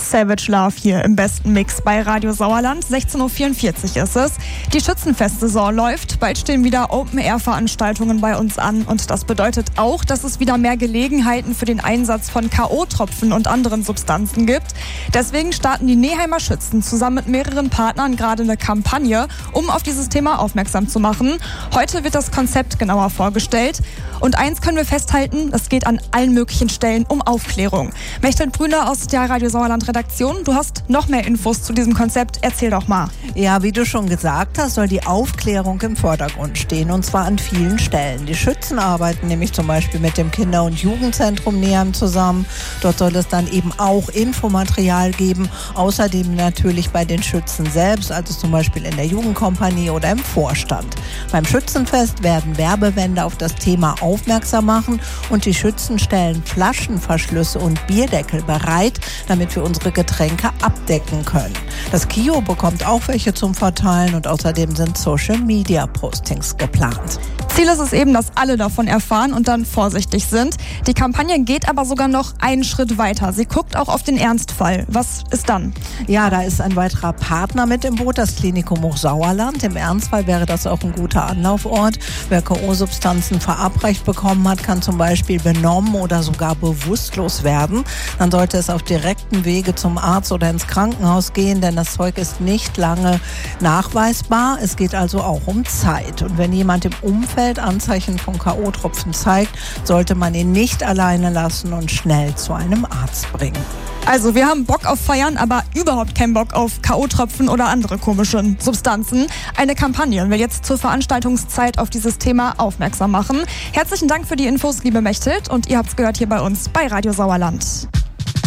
Savage Love hier im besten Mix bei Radio Sauerland. 16.44 Uhr ist es. Die Schützenfestsaison läuft. Bald stehen wieder Open-Air-Veranstaltungen bei uns an. Und das bedeutet auch, dass es wieder mehr Gelegenheiten für den Einsatz von K.O.-Tropfen und anderen Substanzen gibt. Deswegen starten die Neheimer Schützen zusammen mit mehreren Partnern gerade eine Kampagne, um auf dieses Thema aufmerksam zu machen. Heute wird das Konzept genauer vorgestellt. Und eins können wir festhalten, es geht an allen möglichen Stellen um Aufklärung. Mechthild Brüner aus der Radio Sauerland Redaktion, du hast noch mehr Infos zu diesem Konzept. Erzähl doch mal. Ja, wie du schon gesagt hast, soll die Aufklärung im Vordergrund stehen, und zwar an vielen Stellen. Die Schützen arbeiten nämlich zum Beispiel mit dem Kinder- und Jugendzentrum Neheim zusammen. Dort soll es dann eben auch Infomaterial geben, außerdem natürlich bei den Schützen selbst, also zum Beispiel in der Jugendkompanie oder im Vorstand. Beim Schützenfest werden Werbewände auf das Thema aufmerksam machen und die Schützen stellen Flaschenverschlüsse und Bierdeckel bereit, damit wir unsere Getränke abdecken können. Das KIO bekommt auch welche zum Verteilen und außerdem sind Social-Media-Postings geplant. Ziel ist es eben, dass alle davon erfahren und dann vorsichtig sind. Die Kampagne geht aber sogar noch einen Schritt weiter. Sie guckt auch auf den Ernstfall. Was ist dann? Ja, da ist ein weiterer Partner mit im Boot, das Klinikum Hochsauerland. Im Ernstfall wäre das auch ein guter Anlaufort. Wer K.O.-Substanzen verabreicht bekommen hat, kann zum Beispiel benommen oder sogar bewusstlos werden. Dann sollte es auf direktem Wege zum Arzt oder ins Krankenhaus gehen, denn das Zeug ist nicht lange nachweisbar. Es geht also auch um Zeit. Und wenn jemand im Umfeld Anzeichen von K.O.-Tropfen zeigt, sollte man ihn nicht alleine lassen und schnell zu einem Arzt bringen. Also wir haben Bock auf Feiern, aber überhaupt keinen Bock auf K.O.-Tropfen oder andere komische Substanzen. Eine Kampagne will jetzt zur Veranstaltungszeit auf dieses Thema aufmerksam machen. Herzlichen Dank für die Infos, liebe Mechthild, und ihr habt's gehört hier bei uns bei Radio Sauerland.